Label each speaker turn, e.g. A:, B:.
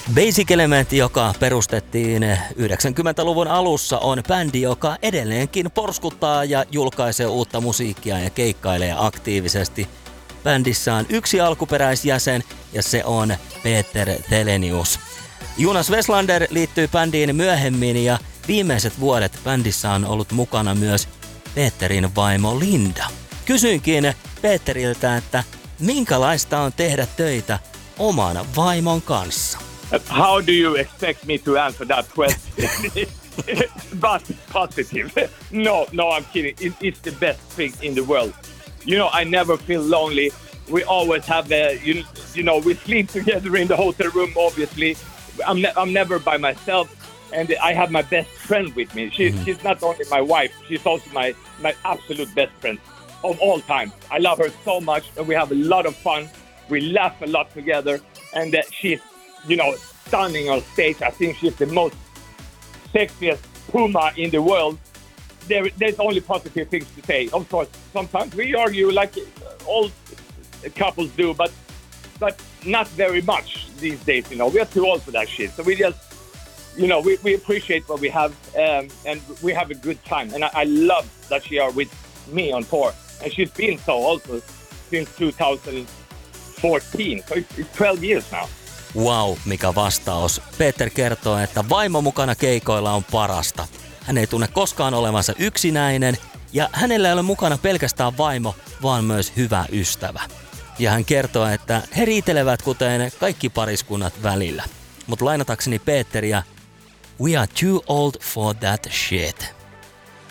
A: Basic Element, joka perustettiin 90-luvun alussa, on bändi, joka edelleenkin porskuttaa ja julkaisee uutta musiikkia ja keikkailee aktiivisesti. Bändissä on yksi alkuperäisjäsen ja se on Peter Telenius. Jonas Westlander liittyy bändiin myöhemmin ja viimeiset vuodet bändissä on ollut mukana myös Peterin vaimo Linda. Kysyinkin Peteriltä, että minkälaista on tehdä töitä oman vaimon kanssa.
B: How do you expect me to answer that question? But positive. No, I'm kidding. It's the best thing in the world. You know, I never feel lonely. We always have we sleep together in the hotel room, obviously. I'm never by myself, and I have my best friend with me. She's not only my wife, she's also my absolute best friend of all time. I love her so much, and we have a lot of fun. We laugh a lot together, and she's, stunning on stage. I think she's the most sexiest puma in the world. There's only positive things to say. Of course, sometimes we argue like all couples do, but not very much these days. We are too old for that shit. So we just, we appreciate what we have, and we have a good time. And I love that she are with me on tour, and she's been so also since 2014. So it's 12 years now.
A: Wow, mikä vastaus. Peter kertoo, että vaimo mukana keikoilla on parasta. Hän ei tunne koskaan olevansa yksinäinen ja hänellä ei ole mukana pelkästään vaimo, vaan myös hyvä ystävä. Ja hän kertoo, että he riitelevät kuten kaikki pariskunnat välillä. Mutta lainatakseni Peteriä, we are too old for that shit.